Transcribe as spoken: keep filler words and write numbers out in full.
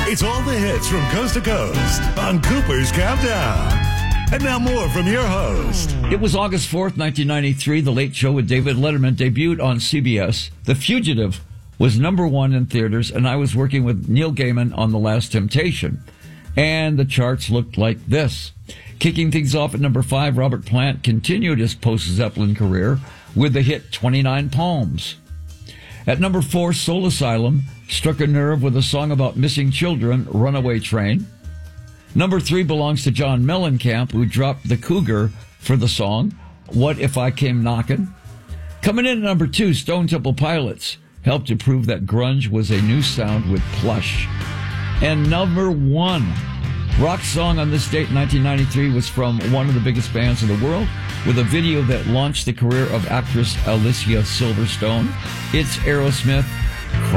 It's all the hits from coast to coast on Cooper's Countdown. And now more from your host. It was August fourth, nineteen ninety-three. The Late Show with David Letterman debuted on C B S. The Fugitive was number one in theaters, and I was working with Neil Gaiman on The Last Temptation. And the charts looked like this. Kicking things off at number five, Robert Plant continued his post-Zeppelin career with the hit twenty-nine Palms. At number four, Soul Asylum struck a nerve with a song about missing children, Runaway Train. Number three belongs to John Mellencamp, who dropped the Cougar for the song, What If I Came Knockin'? Coming in at number two, Stone Temple Pilots helped to prove that grunge was a new sound with Plush. And number one, rock song on this date in nineteen ninety-three was from one of the biggest bands in the world, with a video that launched the career of actress Alicia Silverstone. It's Aerosmith.